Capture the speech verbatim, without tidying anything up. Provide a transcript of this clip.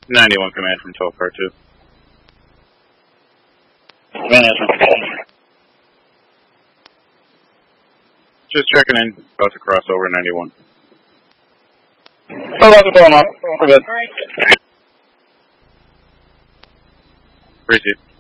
ninety-one command from twelve car two. Command answer. Just checking in. About to cross over ninety-one. Oh, that's what's going on. We're good. Receive.